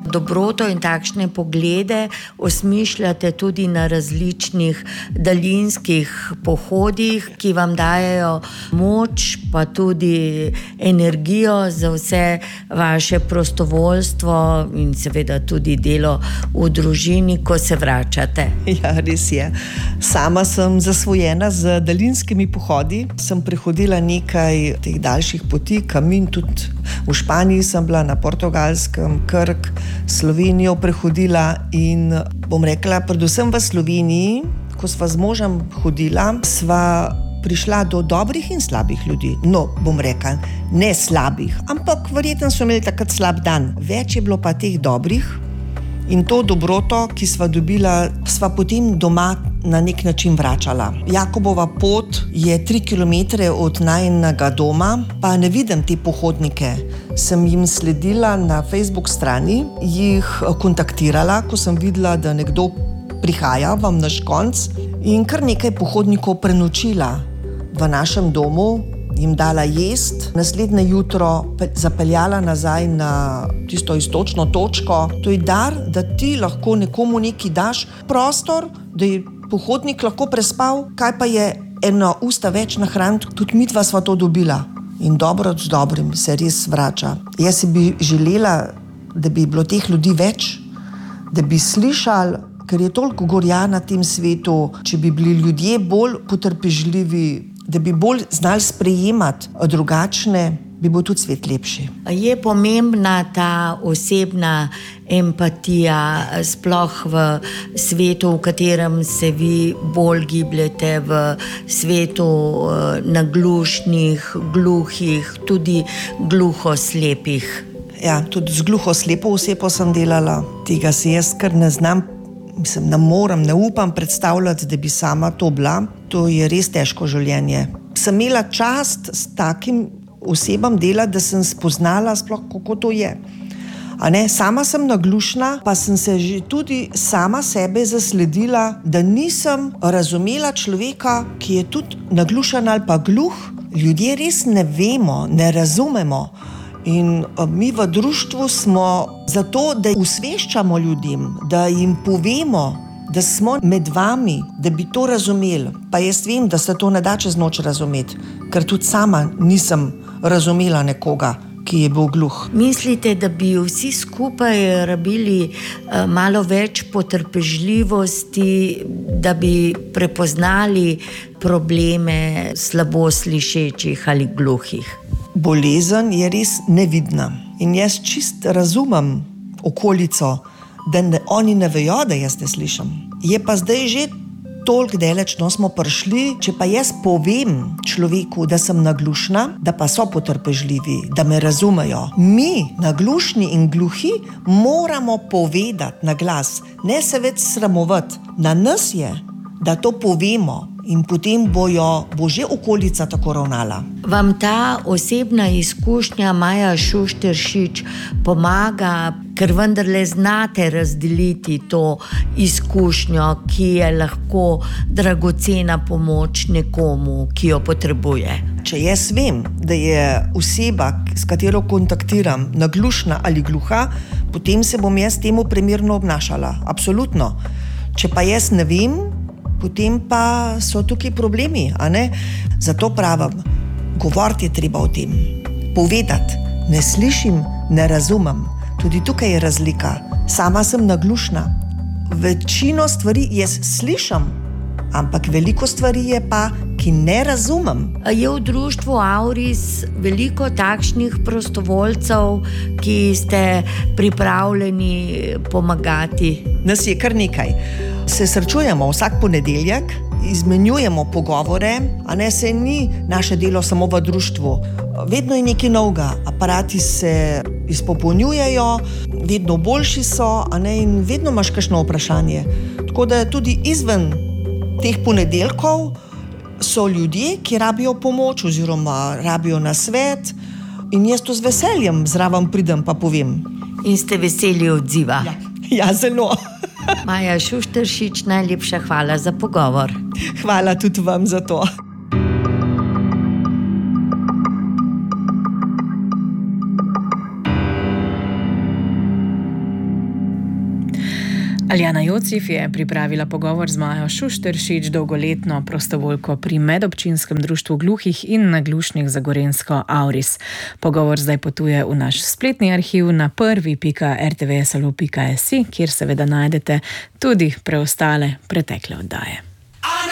dobroto in takšne poglede osmišljate tudi na različnih daljinskih pohodih, ki vam dajejo moč, pa tudi energijo za vse vaše prostovoljstvo in seveda tudi delo v družini, ko se vračate. Ja, res je. Sama sem zasvojena z daljinskimi pohodi. Sem prehodila nekaj teh daljših poti, Kamin, tudi v Španiji sem bila, na Portugalskem, Krk, Slovenijo prehodila in bom rekla, predvsem v Sloveniji, ko sva z možem hodila, sva prišla do dobrih in slabih ljudi. No, bom rekla, ne slabih, ampak verjetno so imeli takrat slab dan. Več je bilo pa teh dobrih in to dobroto, ki sva dobila, sva potem doma na nek način vračala. Jakobova pot je 3 kilometre od najinega doma, pa ne vidim te pohodnike. Sem jim sledila na Facebook strani, jih kontaktirala, ko sem videla, da nekdo prihaja vam naš konc in kar nekaj pohodnikov prenočila v našem domu, jim dala jest, naslednje jutro zapeljala nazaj na tisto istočno točko. To je dar, da ti lahko nekomu nekaj daš, prostor, da je pohodnik lahko prespal, kaj pa je eno usta več nahraniti, tudi midva sva to dobila. In dobro z dobrim se res vrača. Jaz si bi želela, da bi bilo teh ljudi več, da bi slišali, ker je toliko gorja na tem svetu, če bi bili ljudje bolj potrpežljivi, da bi bolj znali sprejemati drugačne, bi bil tudi svet lepši. Je pomembna ta osebna empatija, sploh v svetu, v katerem se vi bolj gibljete, v svetu naglušnih, gluhih, tudi gluhoslepih. Ja, tudi z gluhoslepo osebo sem delala. Tega se jaz kar ne znam, ne morem, ne upam predstavljati, da bi sama to bila. To je res težko življenje. Sem imela čast s takim osebam delati, da sem spoznala sploh, kako to je. Sama sem naglušna, pa sem se že tudi sama sebe zasledila, da nisem razumela človeka, ki je tudi naglušen ali pa gluh. Ljudje res ne vemo, ne razumemo. In mi v društvu smo zato, da usveščamo ljudem, da jim povemo, da smo med vami, da bi to razumeli. Pa jaz vem, da se to ne da čez noč razumeti, ker tudi sama nisem razumela nekoga, ki je bil gluh. Mislite, da bi vsi skupaj rabili malo več potrpežljivosti, da bi prepoznali probleme slabo slišečih ali gluhih? Bolezen je res nevidna in jaz čist razumem okolico, da oni ne vejo, da jaz ne slišim. Je pa zdaj že toliko daleč, smo prišli, če pa jaz povem človeku, da sem naglušna, da pa so potrpežljivi, da me razumejo. Mi, naglušni in gluhi, moramo povedati na glas, ne se več sramovati. Na nas je, da to povemo. In potem bo že okolica tako ravnala. Vam ta osebna izkušnja, Maja Šušteršič, pomaga, ker vendarle znate razdeliti to izkušnjo, ki je lahko dragocena pomoč nekomu, ki jo potrebuje? Če jaz vem, da je oseba, s katero kontaktiram, naglušna ali gluha, potem se bom jaz temu primerno obnašala. Absolutno. Če pa jaz ne vem, potem pa so tukaj problemi, Zato pravim, govoriti je treba o tem, povedati, ne slišim, ne razumem. Tudi tukaj je razlika. Sama sem naglušna. Večino stvari jaz slišim, ampak veliko stvari je pa, ki ne razumem. Je v društvu Auris veliko takšnih prostovoljcev, ki ste pripravljeni pomagati? Nas je kar nekaj. Se srečujemo vsak ponedeljek, izmenjujemo pogovore, se ni naše delo samo v društvu. Vedno je nekaj novega, aparati se izpopolnjujejo, vedno boljši so, in vedno imaš kakšno vprašanje. Tako da tudi izven teh ponedeljkov so ljudje, ki rabijo pomoč oziroma rabijo nasvet, in jaz to z veseljem zraven pridem pa povem. In ste veseli odziva? Ja, zelo. Maja Šušteršič, najlepša hvala za pogovor. Hvala tudi vam za to. Aljana Jocif je pripravila pogovor z Majo Šušteršič, dolgoletno prostovoljko pri Medobčinskem društvu gluhih in naglušnih za Gorenjsko Auris. Pogovor zdaj potuje v naš spletni arhiv na prvi.rtvsalo.si, kjer seveda najdete tudi preostale pretekle oddaje.